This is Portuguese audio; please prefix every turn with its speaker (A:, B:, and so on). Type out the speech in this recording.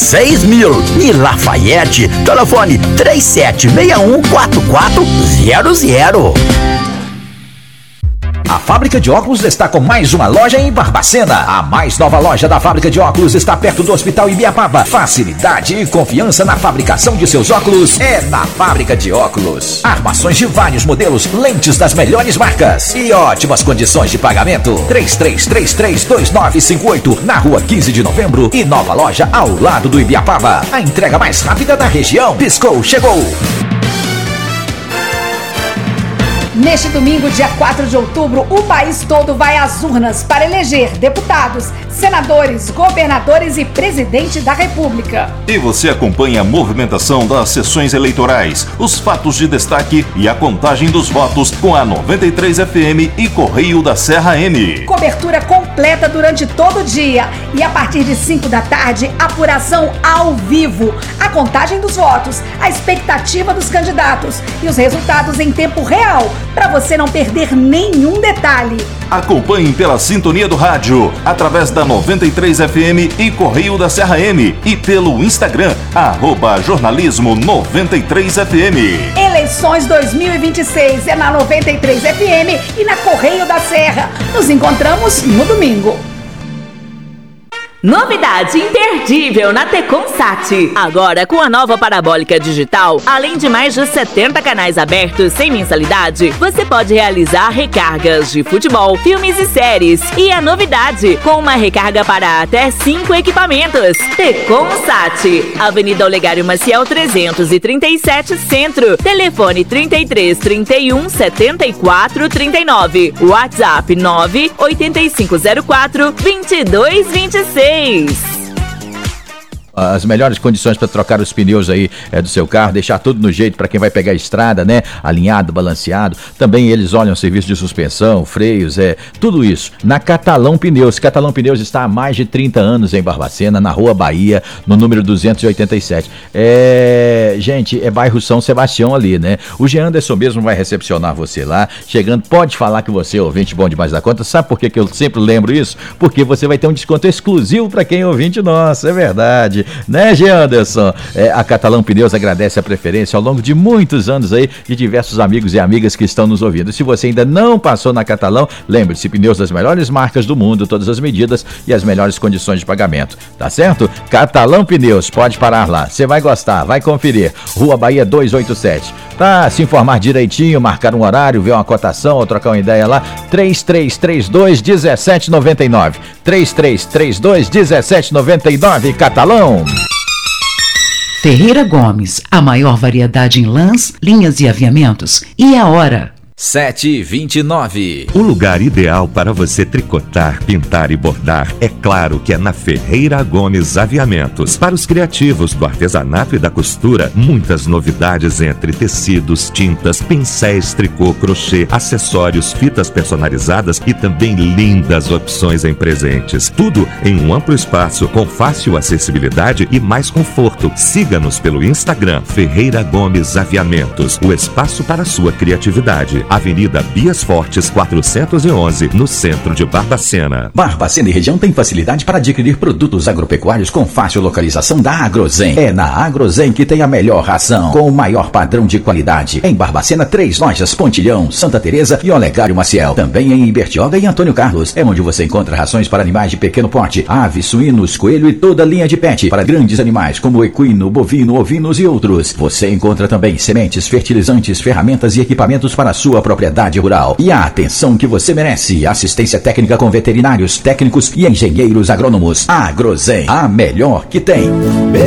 A: 6.000. E Lafayette, telefone 3761-4400.
B: A Fábrica de Óculos está com mais uma loja em Barbacena. A mais nova loja da Fábrica de Óculos está perto do Hospital Ibiapaba. Facilidade e confiança na fabricação de seus óculos é na Fábrica de Óculos. Armações de vários modelos, lentes das melhores marcas e ótimas condições de pagamento. 33332958 na rua 15 de novembro e nova loja ao lado do Ibiapaba. A entrega mais rápida da região. Piscou, chegou!
C: Neste domingo, dia 4 de outubro, o país todo vai às urnas para eleger deputados, senadores, governadores e presidente da República.
D: E você acompanha a movimentação das sessões eleitorais, os fatos de destaque e a contagem dos votos com a 93 FM e Correio da Serra M.
C: Cobertura completa durante todo o dia e a partir de 5 da tarde, apuração ao vivo, a contagem dos votos, a expectativa dos candidatos e os resultados em tempo real, para você não perder nenhum detalhe.
D: Acompanhe pela sintonia do rádio, através da 93 FM e Correio da Serra M e pelo Instagram, @jornalismo 93 FM.
C: Eleições 2026 é na 93 FM e na Correio da Serra. Nos encontramos no domingo.
E: Novidade imperdível na Tecom Sat. Agora com a nova parabólica digital, além de mais de 70 canais abertos sem mensalidade, você pode realizar recargas de futebol, filmes e séries. E a novidade, com uma recarga para até 5 equipamentos. Tecom Sat, Avenida Olegário Maciel 337 Centro. Telefone 33 31 74 39. WhatsApp 98504 2226.
B: As melhores condições para trocar os pneus aí do seu carro, deixar tudo no jeito para quem vai pegar a estrada, né? Alinhado, balanceado. Também eles olham serviço de suspensão, freios, tudo isso. Na Catalão Pneus. Catalão Pneus está há mais de 30 anos em Barbacena, na Rua Bahia, no número 287. Gente, é bairro São Sebastião ali, né? O Jean Anderson mesmo vai recepcionar você lá. Chegando, pode falar que você é ouvinte bom demais da conta. Sabe por que eu sempre lembro isso? Porque você vai ter um desconto exclusivo para quem é ouvinte nosso, é verdade. Né, Jean Anderson? A Catalão Pneus agradece a preferência ao longo de muitos anos aí de diversos amigos e amigas que estão nos ouvindo. Se você ainda não passou na Catalão, lembre-se, pneus das melhores marcas do mundo, todas as medidas e as melhores condições de pagamento. Tá certo? Catalão Pneus, pode parar lá. Você vai gostar, vai conferir. Rua Bahia 287. Tá, se informar direitinho, marcar um horário, ver uma cotação ou trocar uma ideia lá, 3332-1799. 3332-1799, Catalão.
F: Ferreira Gomes, a maior variedade em lãs, linhas e aviamentos. E a hora?
G: 7h29.
H: O lugar ideal para você tricotar, pintar e bordar, é claro que é na Ferreira Gomes Aviamentos. Para os criativos do artesanato e da costura, muitas novidades entre tecidos, tintas, pincéis, tricô, crochê, acessórios, fitas personalizadas e também lindas opções em presentes. Tudo em um amplo espaço com fácil acessibilidade e mais conforto. Siga-nos pelo Instagram, Ferreira Gomes Aviamentos, o espaço para a sua criatividade. Avenida Bias Fortes 411, no centro de Barbacena.
B: Barbacena e região tem facilidade para adquirir produtos agropecuários com fácil localização da Agrozen. É na Agrozen que tem a melhor ração, com o maior padrão de qualidade. Em Barbacena, 3 lojas: Pontilhão, Santa Teresa e Olegário Maciel. Também em Ibertioga e Antônio Carlos. É onde você encontra rações para animais de pequeno porte, aves, suínos, coelho e toda a linha de pet. Para grandes animais como equino, bovino, ovinos e outros. Você encontra também sementes, fertilizantes, ferramentas e equipamentos para a sua propriedade rural. E a atenção que você merece: assistência técnica com veterinários, técnicos e engenheiros agrônomos. Agrozen, a melhor que tem.